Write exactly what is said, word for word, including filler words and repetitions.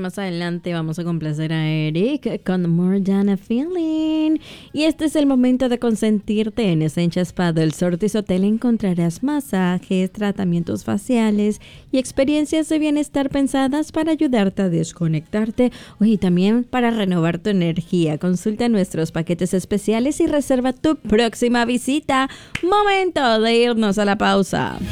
más adelante vamos a complacer a Eric con More Than a Feeling. Y este es el momento de consentirte. En Essential Spa del Sortis Hotel encontrarás masajes, tratamientos faciales y experiencias de bienestar pensadas para ayudarte a desconectarte y también para renovar tu energía. Consulta nuestros paquetes especiales y reserva tu próxima visita. Momento de irnos a la pausa.